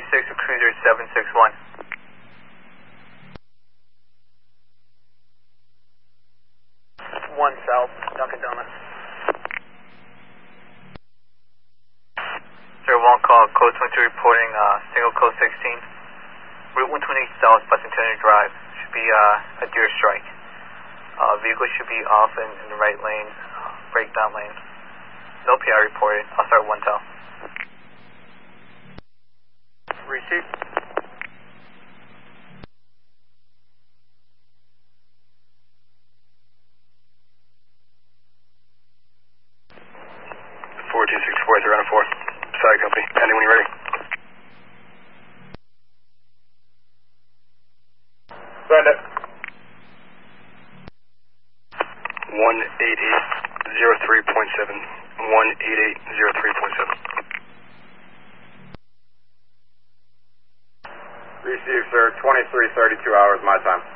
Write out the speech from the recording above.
26 to Cruiser 761. One south, Dunkin' Donuts. 01 call, code 22 reporting, single code 16. Route 120 south, Bicentennial Drive. Should be a deer strike. Vehicle should be off in the right lane, breakdown lane. No PI reported. I'll start 1 tel. Receive. Around 4. Side company. Pending when you're ready. Send it. 18803.7. 18803.7. Receive, sir. 23:32 hours my time.